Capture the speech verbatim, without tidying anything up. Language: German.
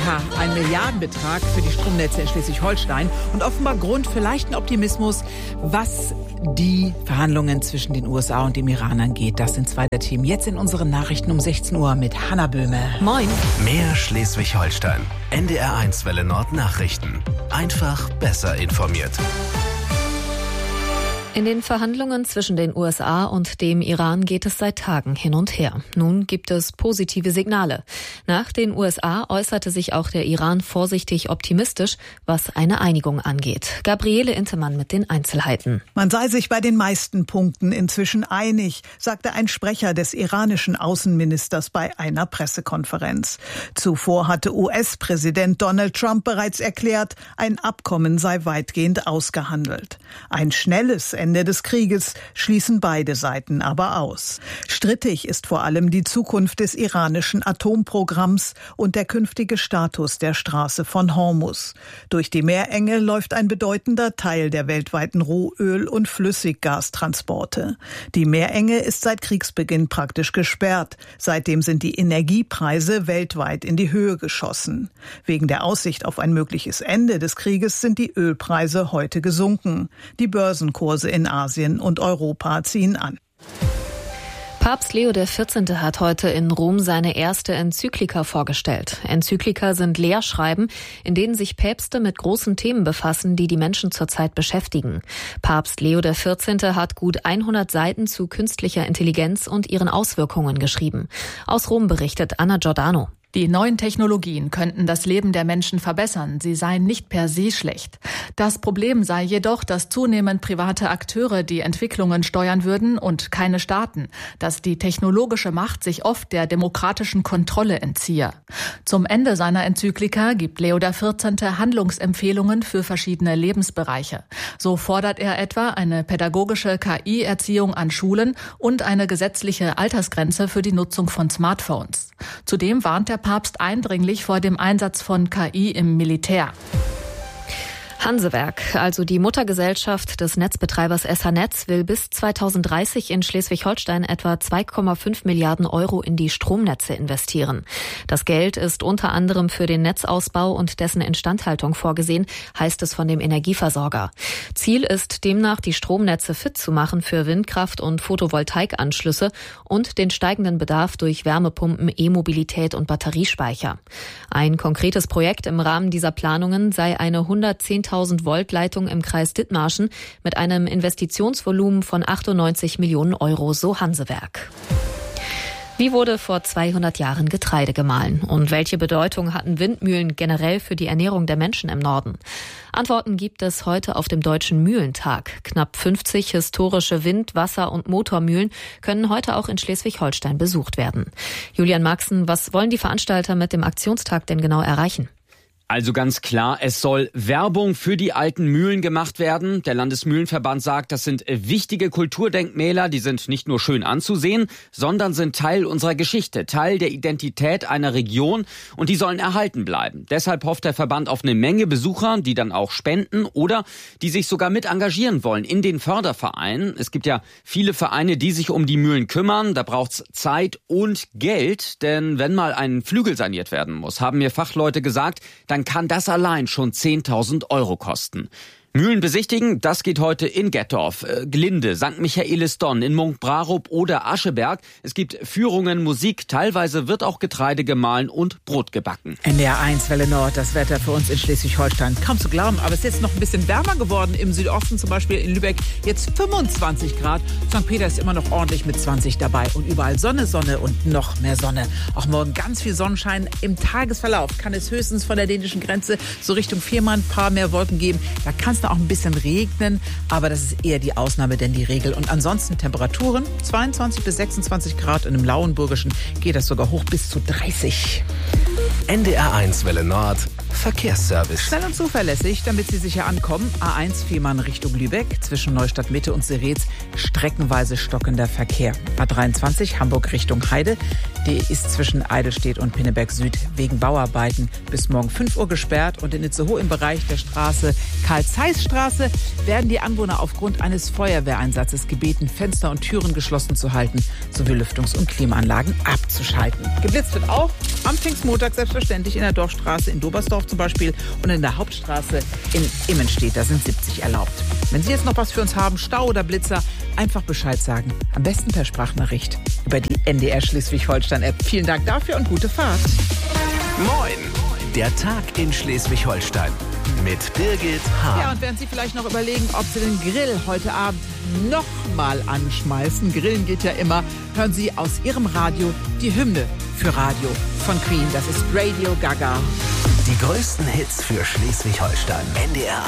Ha, ein Milliardenbetrag für die Stromnetze in Schleswig-Holstein und offenbar Grund für leichten Optimismus, was die Verhandlungen zwischen den U S A und dem Iran angeht. Das sind zwei der Themen jetzt in unseren Nachrichten um sechzehn Uhr mit Hanna Böhme. Moin. Mehr Schleswig-Holstein. N D R eins Welle Nord Nachrichten. Einfach besser informiert. In den Verhandlungen zwischen den U S A und dem Iran geht es seit Tagen hin und her. Nun gibt es positive Signale. Nach den U S A äußerte sich auch der Iran vorsichtig optimistisch, was eine Einigung angeht. Gabriele Intemann mit den Einzelheiten. Man sei sich bei den meisten Punkten inzwischen einig, sagte ein Sprecher des iranischen Außenministers bei einer Pressekonferenz. Zuvor hatte U S-Präsident Donald Trump bereits erklärt, ein Abkommen sei weitgehend ausgehandelt. Ein schnelles Ende des Krieges schließen beide Seiten aber aus. Strittig ist vor allem die Zukunft des iranischen Atomprogramms und der künftige Status der Straße von Hormuz. Durch die Meerenge läuft ein bedeutender Teil der weltweiten Rohöl- und Flüssiggastransporte. Die Meerenge ist seit Kriegsbeginn praktisch gesperrt. Seitdem sind die Energiepreise weltweit in die Höhe geschossen. Wegen der Aussicht auf ein mögliches Ende des Krieges sind die Ölpreise heute gesunken. Die Börsenkurse in Asien und Europa ziehen an. Papst Leo der vierzehnte hat heute in Rom seine erste Enzyklika vorgestellt. Enzyklika sind Lehrschreiben, in denen sich Päpste mit großen Themen befassen, die die Menschen zurzeit beschäftigen. Papst Leo der vierzehnte hat gut hundert Seiten zu künstlicher Intelligenz und ihren Auswirkungen geschrieben. Aus Rom berichtet Anna Giordano. Die neuen Technologien könnten das Leben der Menschen verbessern, sie seien nicht per se schlecht. Das Problem sei jedoch, dass zunehmend private Akteure die Entwicklungen steuern würden und keine Staaten, dass die technologische Macht sich oft der demokratischen Kontrolle entziehe. Zum Ende seiner Enzyklika gibt Leo der vierzehnte Handlungsempfehlungen für verschiedene Lebensbereiche. So fordert er etwa eine pädagogische K I-Erziehung an Schulen und eine gesetzliche Altersgrenze für die Nutzung von Smartphones. Zudem warnt der Papst eindringlich vor dem Einsatz von K I im Militär. Hansewerk, also die Muttergesellschaft des Netzbetreibers S H-Netz, will bis zweitausenddreißig in Schleswig-Holstein etwa zwei Komma fünf Milliarden Euro in die Stromnetze investieren. Das Geld ist unter anderem für den Netzausbau und dessen Instandhaltung vorgesehen, heißt es von dem Energieversorger. Ziel ist demnach, die Stromnetze fit zu machen für Windkraft- und Photovoltaikanschlüsse und den steigenden Bedarf durch Wärmepumpen, E-Mobilität und Batteriespeicher. Ein konkretes Projekt im Rahmen dieser Planungen sei eine hundertzehntausend Volt Leitung im Kreis Dithmarschen mit einem Investitionsvolumen von achtundneunzig Millionen Euro, so Hansewerk. Wie wurde vor zweihundert Jahren Getreide gemahlen? Und welche Bedeutung hatten Windmühlen generell für die Ernährung der Menschen im Norden? Antworten gibt es heute auf dem Deutschen Mühlentag. Knapp fünfzig historische Wind-, Wasser- und Motormühlen können heute auch in Schleswig-Holstein besucht werden. Julian Maxen, was wollen die Veranstalter mit dem Aktionstag denn genau erreichen? Also ganz klar, es soll Werbung für die alten Mühlen gemacht werden. Der Landesmühlenverband sagt, das sind wichtige Kulturdenkmäler, die sind nicht nur schön anzusehen, sondern sind Teil unserer Geschichte, Teil der Identität einer Region und die sollen erhalten bleiben. Deshalb hofft der Verband auf eine Menge Besucher, die dann auch spenden oder die sich sogar mit engagieren wollen in den Fördervereinen. Es gibt ja viele Vereine, die sich um die Mühlen kümmern. Da braucht's Zeit und Geld, denn wenn mal ein Flügel saniert werden muss, haben mir Fachleute gesagt, dann kann das allein schon zehntausend Euro kosten. Mühlen besichtigen, das geht heute in Gettorf, äh, Glinde, Sankt Michaelis-Donn, in Munkbrarup oder Ascheberg. Es gibt Führungen, Musik, teilweise wird auch Getreide gemahlen und Brot gebacken. N D R eins Welle Nord, das Wetter für uns in Schleswig-Holstein. Kaum zu glauben, aber es ist jetzt noch ein bisschen wärmer geworden. Im Südosten zum Beispiel in Lübeck jetzt fünfundzwanzig Grad. Sankt Peter ist immer noch ordentlich mit zwanzig dabei. Und überall Sonne, Sonne und noch mehr Sonne. Auch morgen ganz viel Sonnenschein. Im Tagesverlauf kann es höchstens von der dänischen Grenze so Richtung Fehmarn ein paar mehr Wolken geben. Da kann es auch ein bisschen regnen, aber das ist eher die Ausnahme denn die Regel. Und ansonsten Temperaturen zweiundzwanzig bis sechsundzwanzig Grad und im Lauenburgischen geht das sogar hoch bis zu dreißig. N D R eins Welle Nord Verkehrsservice. Schnell und zuverlässig, damit Sie sicher ankommen. A eins Fehmarn Richtung Lübeck, zwischen Neustadt Mitte und Seretz streckenweise stockender Verkehr. A dreiundzwanzig Hamburg Richtung Heide, die ist zwischen Eidelstedt und Pinneberg Süd wegen Bauarbeiten bis morgen fünf Uhr gesperrt. Und in Itzehoe im Bereich der Straße Karl-Zeiss-Straße werden die Anwohner aufgrund eines Feuerwehreinsatzes gebeten, Fenster und Türen geschlossen zu halten, sowie Lüftungs- und Klimaanlagen abzuschalten. Geblitzt wird auch am Pfingstmontag selbstverständlich in der Dorfstraße in Dobersdorf zum Beispiel und in der Hauptstraße in Immenstedt. Da sind siebzig erlaubt. Wenn Sie jetzt noch was für uns haben, Stau oder Blitzer, einfach Bescheid sagen. Am besten per Sprachnachricht über die N D R Schleswig-Holstein-App. Vielen Dank dafür und gute Fahrt. Moin! Der Tag in Schleswig-Holstein mit Birgit Hahn. Ja, und während Sie vielleicht noch überlegen, ob Sie den Grill heute Abend noch mal anschmeißen, Grillen geht ja immer, hören Sie aus Ihrem Radio die Hymne für Radio von Queen. Das ist Radio Gaga. Die größten Hits für Schleswig-Holstein. N D R